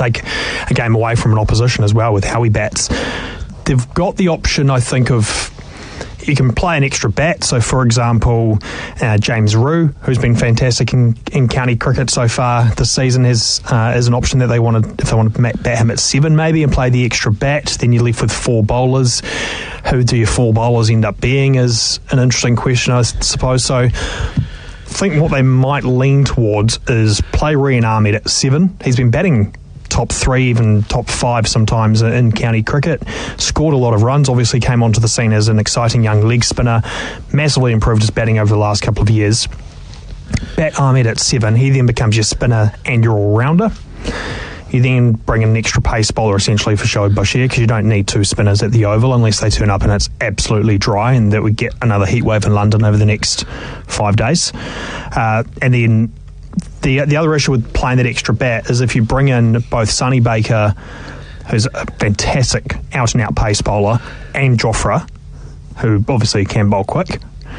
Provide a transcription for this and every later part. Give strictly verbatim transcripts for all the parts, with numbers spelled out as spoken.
take a game away from an opposition as well with how he bats. They've got the option, I think, of you can play an extra bat. So, for example, uh, James Rue, who's been fantastic in, in county cricket so far this season, has uh, is an option that they wanted. If they want to bat him at seven, maybe, and play the extra bat, then you're left with four bowlers. Who do your four bowlers end up being? Is an interesting question, I suppose. So, I think what they might lean towards is play Rian Ahmed at seven. He's been batting top three, even top five sometimes in county cricket. Scored a lot of runs, obviously came onto the scene as an exciting young leg spinner, massively improved his batting over the last couple of years. Bat Ahmed at seven, he then becomes your spinner and your all-rounder. You then bring in an extra pace bowler essentially for Shoaib Bashir, because you don't need two spinners at the Oval unless they turn up and it's absolutely dry, and that would get another heat wave in London over the next five days. Uh, and then The the other issue with playing that extra bat is if you bring in both Sonny Baker, who's a fantastic out-and-out pace bowler, and Jofra, who obviously can bowl quick,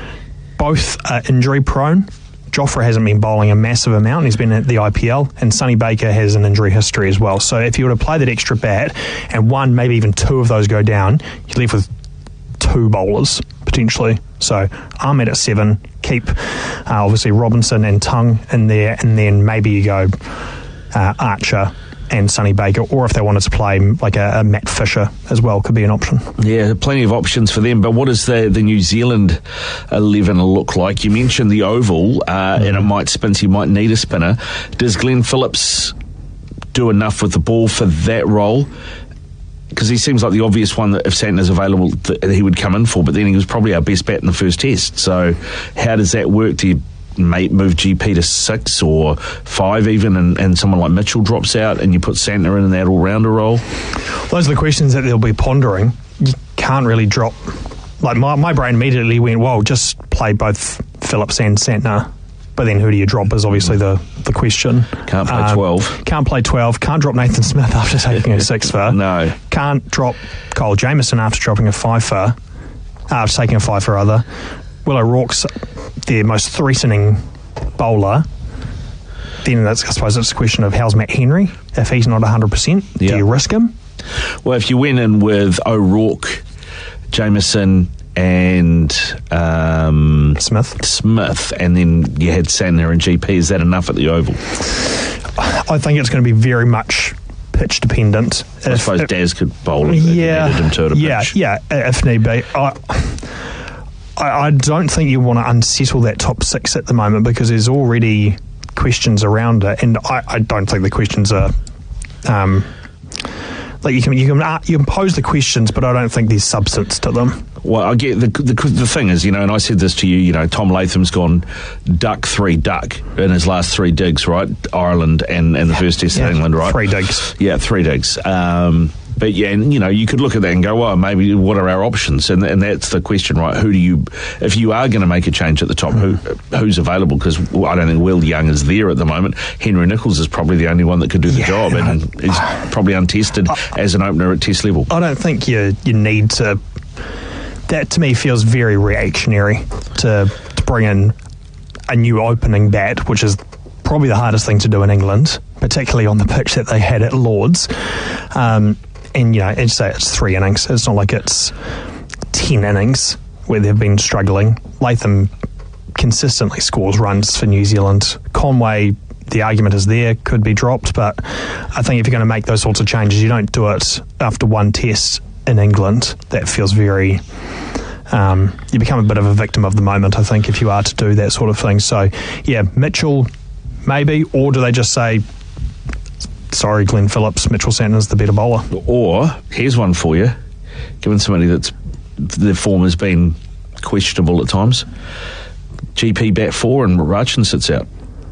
both are injury-prone. Jofra hasn't been bowling a massive amount, and he's been at the I P L, and Sonny Baker has an injury history as well. So if you were to play that extra bat, and one, maybe even two of those go down, you're left with two bowlers, potentially. So Ahmed at seven, keep uh, obviously Robinson and Tongue in there, and then maybe you go uh, Archer and Sonny Baker, or if they wanted to play like a, a Matt Fisher as well, could be an option. Yeah, plenty of options for them, but what does the, the New Zealand eleven look like? You mentioned the Oval, uh, mm. and it might spin, so you might need a spinner. Does Glenn Phillips do enough with the ball for that role? Because he seems like the obvious one that if Santner's available, that he would come in for, but then he was probably our best bat in the first test. So how does that work? Do you may move G P to six or five even, and, and someone like Mitchell drops out and you put Santner in in that all-rounder role? Those are the questions that they'll be pondering. You can't really drop... Like, my, my brain immediately went, well, just play both Phillips and Santner. But then who do you drop is obviously the, the question. Can't play um, twelve. Can't play twelve. Can't drop Nathan Smith after taking a six for. No. Can't drop Kyle Jamieson after dropping a five for. Uh, after taking a five for, rather. Willow Rourke's their most threatening bowler. Then that's, I suppose it's a question of how's Matt Henry? If he's not one hundred percent, yeah. do you risk him? Well, if you went in with O'Rourke, Jamieson, and um, Smith, Smith, and then you had Santner and G P, is that enough at the Oval? I think it's going to be very much pitch dependent. I if, suppose if, Daz could bowl if yeah, needed him to at a yeah, pitch. Yeah, if need be. I, I, I don't think you want to unsettle that top six at the moment, because there's already questions around it, and I, I don't think the questions are... Um, like you can you can uh, you can pose the questions, but I don't think there's substance to them. Well, I get the, the the thing is, you know, and I said this to you, you know, Tom Latham's gone duck three duck in his last three digs, right? Ireland and, and the yeah, first test yeah, in England, right? Three digs. Yeah, three digs. Um, but yeah, and you know, you could look at that and go, well, maybe what are our options? And and that's the question, right? Who do you, if you are going to make a change at the top, who who's available? Because I don't think Will Young is there at the moment. Henry Nichols is probably the only one that could do the yeah, job, and he's probably untested I, as an opener at test level. I don't think you you need to. That to me feels very reactionary to, to bring in a new opening bat, which is probably the hardest thing to do in England, particularly on the pitch that they had at Lord's. Um, and, you know, as say it's three innings. It's not like it's ten innings where they've been struggling. Latham consistently scores runs for New Zealand. Conway, the argument is there, could be dropped, but I think if you're going to make those sorts of changes, you don't do it after one test in England. That feels very... Um, you become a bit of a victim of the moment, I think, if you are to do that sort of thing. So, yeah, Mitchell, maybe, or do they just say, sorry, Glenn Phillips, Mitchell Santner's the better bowler? Or, here's one for you, given somebody that's their form has been questionable at times, G P bat four and Rachin sits out.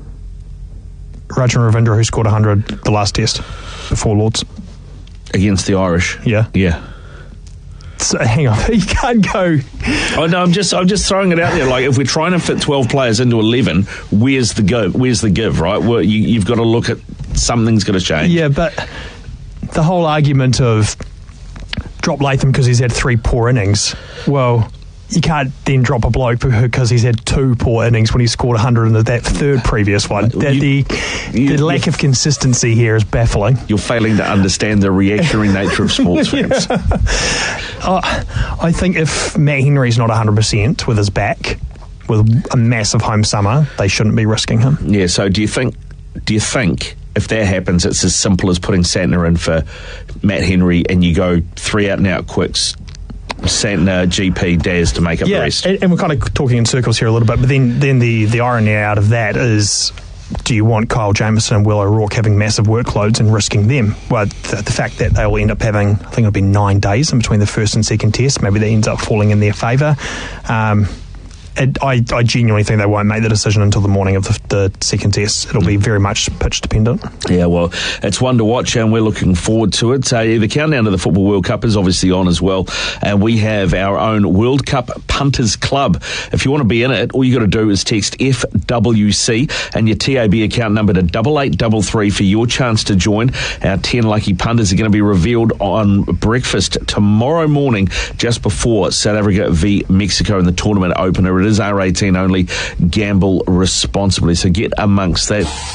Rachin Ravindra, who scored one hundred the last test before Lords. Against the Irish. Yeah. Yeah. So, hang on, you can't go. Oh no, I'm just I'm just throwing it out there. Like, if we're trying to fit twelve players into eleven, where's the go? Where's the give? Right? Well, you, you've got to look at something's going to change. Yeah, but the whole argument of drop Latham because he's had three poor innings. Well, you can't then drop a bloke because he's had two poor innings when he scored one hundred in that third previous one. The, You- the, you- the lack of consistency here is baffling. You're failing to understand the reactionary nature of sports fans. Uh, I think if Matt Henry's not one hundred percent with his back, with a massive home summer, they shouldn't be risking him. Yeah, so do you think do you think if that happens it's as simple as putting Santner in for Matt Henry and you go three out and out quicks, Santner, G P, Daz to make up the Yeah, rest? and, and we're kind of talking in circles here a little bit, but then, then the, the irony out of that is, do you want Kyle Jamieson and Will O'Rourke having massive workloads and risking them? Well, the, the fact that they'll end up having, I think it'll be nine days in between the first and second test, maybe that ends up falling in their favour. Um, it, I, I genuinely think they won't make the decision until the morning of the, the second test. It'll be very much pitch dependent. Yeah, well, it's one to watch and we're looking forward to it. Uh, the countdown to the Football World Cup is obviously on as well, and we have our own World Cup Punters Club. If you want to be in it, all you got to do is text F W C and your T A B account number to double eight double three for your chance to join. Our ten lucky punters are going to be revealed on breakfast tomorrow morning, just before South Africa v Mexico in the tournament opener. It is R eighteen only. Gamble responsibly, so get amongst that.